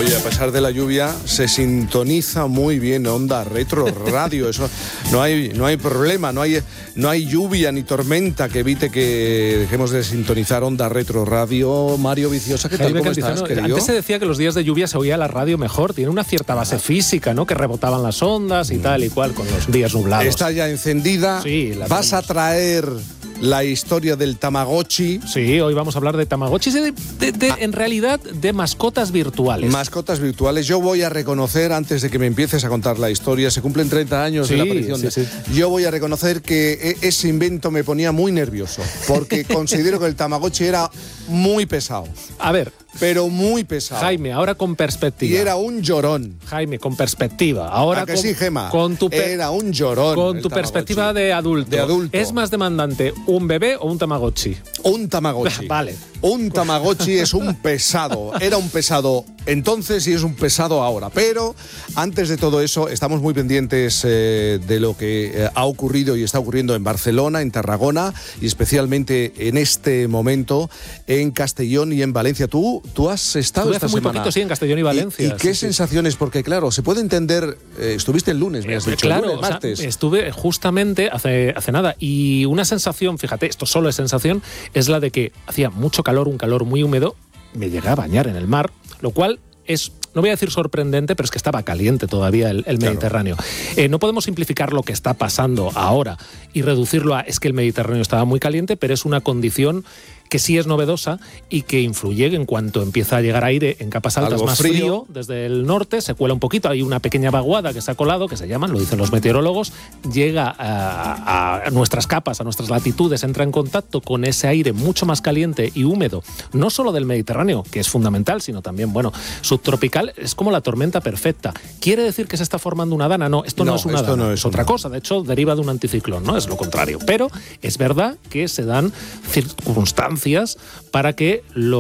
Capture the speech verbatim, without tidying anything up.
Oye, a pesar de la lluvia, se sintoniza muy bien Onda Retro Radio. Eso no hay, no hay problema, no hay, no hay lluvia ni tormenta que evite que dejemos de sintonizar Onda Retro Radio. Mario Viciosa, ¿qué tal? Jaime ¿Cómo Cantizano, estás, querido? Antes se decía que los días de lluvia se oía la radio mejor. Tiene una cierta base física, ¿no? Que rebotaban las ondas y tal y cual con los días nublados. Está ya encendida. Sí, la Vas tenemos. a traer la historia del Tamagotchi. Sí, hoy vamos a hablar de Tamagotchis, de, de, de, en realidad de mascotas virtuales. Mascotas virtuales. Yo voy a reconocer, antes de que me empieces a contar la historia, se cumplen treinta años Sí, de la aparición sí, de... sí. Yo voy a reconocer que ese invento me ponía muy nervioso, porque considero que el Tamagotchi era muy pesado. A ver, Pero muy pesado. Jaime, ahora con perspectiva. Y era un llorón. Jaime, con perspectiva. Ahora ¿A que con, sí, Gema? con tu pe- Era un llorón. Con el tu Tamagotchi. perspectiva de adulto. De adulto. ¿Es más demandante un bebé o un Tamagotchi? Un Tamagotchi. Vale. Un Tamagotchi es un pesado. Era un pesado entonces y es un pesado ahora. Pero antes de todo eso, estamos muy pendientes eh, de lo que eh, ha ocurrido y está ocurriendo en Barcelona, en Tarragona y especialmente en este momento en Castellón y en Valencia. ¿Tú, tú has estado Estuve esta hace muy semana? poquito, sí, en Castellón y Valencia. ¿Y, y qué sí, sí. sensaciones? Porque claro, se puede entender... Eh, estuviste el lunes, me has Eh, dicho. claro, lunes, o sea, martes. estuve justamente hace, hace nada y una sensación, fíjate, esto solo es sensación, es la de que hacía mucho calor, un calor muy húmedo, me llegué a bañar en el mar, lo cual es... No voy a decir sorprendente, pero es que estaba caliente todavía el, el Mediterráneo. Claro. Eh, no podemos simplificar lo que está pasando ahora y reducirlo a es que el Mediterráneo estaba muy caliente, pero es una condición que sí es novedosa y que influye en cuanto empieza a llegar aire en capas altas. Algo más frío. frío desde el norte, se cuela un poquito, hay una pequeña vaguada que se ha colado, que se llaman, lo dicen los meteorólogos, llega a, a nuestras capas, a nuestras latitudes, entra en contacto con ese aire mucho más caliente y húmedo, no solo del Mediterráneo, que es fundamental, sino también, bueno, subtropical, es como la tormenta perfecta. ¿Quiere decir que se está formando una dana? No, esto no, No, es una esto dana, no es es otra una- cosa, de hecho deriva de un anticiclón, no es lo contrario, pero es verdad que se dan circunstancias para que los